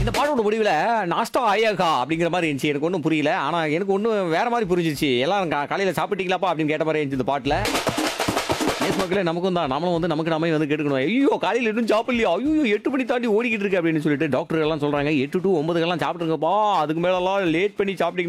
இந்த பாட்டோட முடிவுல நாஸ்டா ஆயாக்கா அப்படிங்கிற மாதிரி இருந்துச்சு. எனக்கு ஒண்ணும் புரியல. ஆனா எனக்கு ஒண்ணும் வேற மாதிரி புரிஞ்சிச்சு. எல்லாரும் காலையில சாப்பிட்டீங்களாப்பா அப்படின்னு கேட்ட மாதிரி இருந்துச்சு இந்த பாட்டுல. நேஸ் மக்களே நமக்கும் தான். நாமளும் வந்து நமக்கு நாமே வந்து கேட்டுக்கணும். ஐயோ! காலையில இன்னும் சாப்பிடலையா? ஐய்யயோ! 8 மணி தாண்டி ஓடிக்கிட்டு இருக்கு அப்படின்னு சொல்லிட்டு டாக்டர் எல்லாம் சொல்றாங்க. 8 டூ 9க்கெல்லாம் சாப்பிட்டுருங்கப்பா. அதுக்கு மேலலாம் லேட் பண்ணி சாப்பிட்டீங்கன்னா